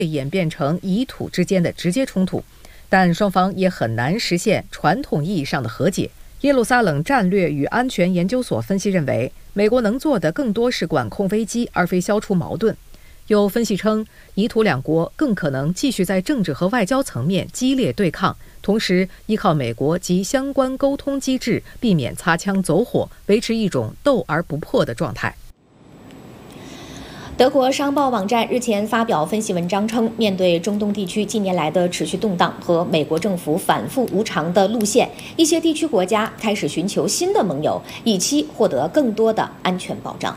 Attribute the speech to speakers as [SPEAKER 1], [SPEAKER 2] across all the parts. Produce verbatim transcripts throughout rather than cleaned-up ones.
[SPEAKER 1] 演变成以土之间的直接冲突，但双方也很难实现传统意义上的和解。耶路撒冷战略与安全研究所分析认为，美国能做的更多是管控危机，而非消除矛盾。有分析称，以土两国更可能继续在政治和外交层面激烈对抗，同时依靠美国及相关沟通机制，避免擦枪走火，维持一种斗而不破的状态。
[SPEAKER 2] 德国商报网站日前发表分析文章称，面对中东地区近年来的持续动荡和美国政府反复无常的路线，一些地区国家开始寻求新的盟友，以期获得更多的安全保障。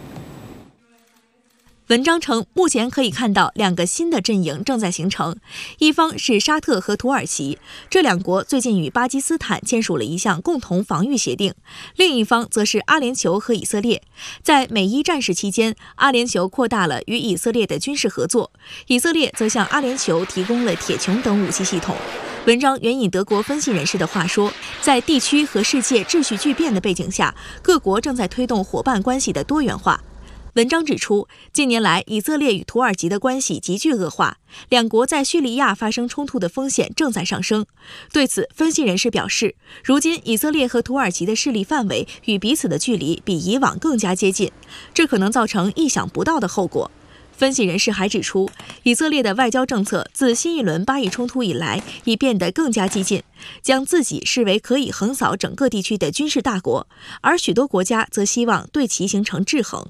[SPEAKER 3] 文章称，目前可以看到两个新的阵营正在形成，一方是沙特和土耳其，这两国最近与巴基斯坦签署了一项共同防御协定；另一方则是阿联酋和以色列。在美伊战事期间，阿联酋扩大了与以色列的军事合作，以色列则向阿联酋提供了铁穹等武器系统。文章援引德国分析人士的话说，在地区和世界秩序巨变的背景下，各国正在推动伙伴关系的多元化。文章指出，近年来以色列与土耳其的关系急剧恶化，两国在叙利亚发生冲突的风险正在上升。对此，分析人士表示，如今以色列和土耳其的势力范围与彼此的距离比以往更加接近，这可能造成意想不到的后果。分析人士还指出，以色列的外交政策自新一轮巴以冲突以来已变得更加激进，将自己视为可以横扫整个地区的军事大国，而许多国家则希望对其形成制衡。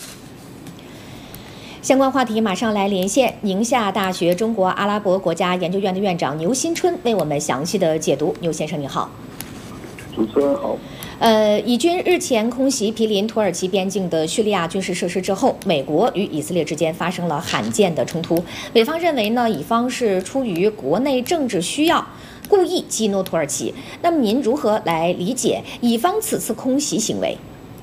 [SPEAKER 2] 相关话题马上来连线宁夏大学中国阿拉伯国家研究院的院长牛新春，为我们详细的解读。牛先生你好。
[SPEAKER 4] 主持人好。
[SPEAKER 2] 呃，以军日前空袭毗邻土耳其边境的叙利亚军事设施之后，美国与以色列之间发生了罕见的冲突。美方认为呢，以方是出于国内政治需要，故意激怒土耳其。那么您如何来理解以方此次空袭行为？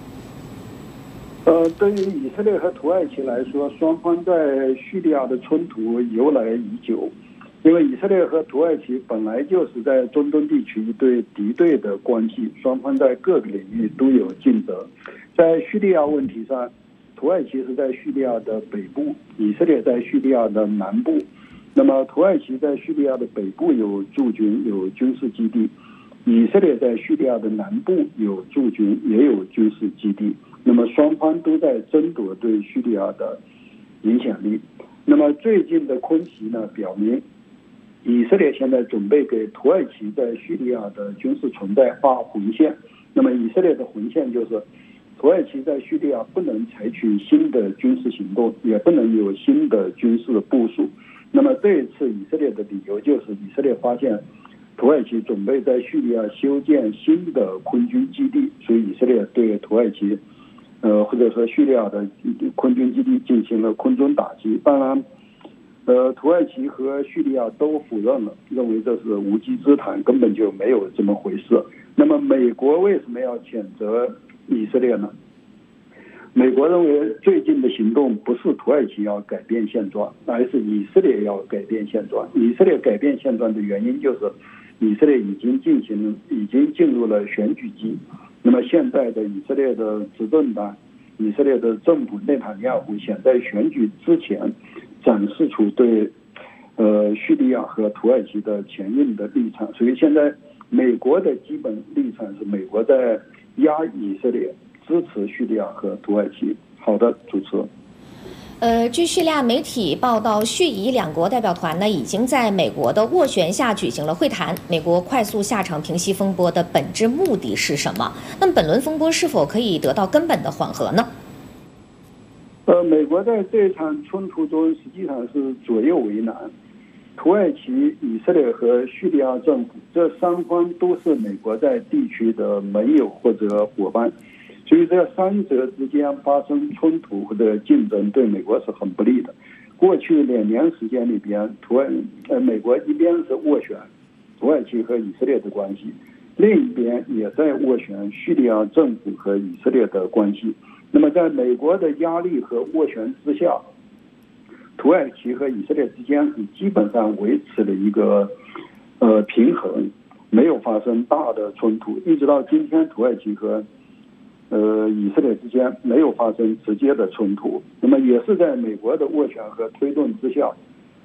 [SPEAKER 4] 呃，对于以色列和土耳其来说，双方在叙利亚的冲突由来已久。因为以色列和土耳其本来就是在中东地区一对敌对的关系，双方在各个领域都有竞争。在叙利亚问题上，土耳其是在叙利亚的北部，以色列在叙利亚的南部。那么土耳其在叙利亚的北部有驻军，有军事基地；以色列在叙利亚的南部有驻军，也有军事基地。那么双方都在争夺对叙利亚的影响力。那么最近的空袭呢，表明以色列现在准备给土耳其在叙利亚的军事存在画红线。那么以色列的红线就是土耳其在叙利亚不能采取新的军事行动，也不能有新的军事部署。那么这一次以色列的理由就是以色列发现土耳其准备在叙利亚修建新的空军基地，所以以色列对土耳其呃，或者说叙利亚的空军基地进行了空中打击。当然，呃，土耳其和叙利亚都否认了，认为这是无稽之谈，根本就没有这么回事。那么，美国为什么要谴责以色列呢？美国认为最近的行动不是土耳其要改变现状，而是以色列要改变现状。以色列改变现状的原因就是以色列已经进行已经进入了选举季。那么现在的以色列的执政党，以色列的政府内塔尼亚胡想在选举之前展示出对呃叙利亚和土耳其的强硬的立场，所以现在美国的基本立场是美国在压以色列，支持叙利亚和土耳其。好的，主持人。
[SPEAKER 2] 呃，据叙利亚媒体报道，叙以两国代表团呢已经在美国的斡旋下举行了会谈。美国快速下场平息风波的本质目的是什么？那么本轮风波是否可以得到根本的缓和呢？
[SPEAKER 4] 呃，美国在这场冲突中实际上是左右为难。土耳其、以色列和叙利亚政府这三方都是美国在地区的盟友或者伙伴。所以这三者之间发生冲突或者竞争，对美国是很不利的。过去两年时间里边，土耳呃美国一边是斡旋土耳其和以色列的关系，另一边也在斡旋叙利亚政府和以色列的关系。那么在美国的压力和斡旋之下，土耳其和以色列之间是基本上维持了一个呃平衡，没有发生大的冲突，一直到今天，土耳其和呃，以色列之间没有发生直接的冲突。那么也是在美国的斡旋和推动之下，